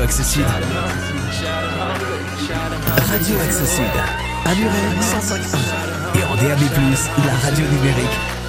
Accesside. Radio Accesside. À Muret 105.1. Et en DAB+, la radio numérique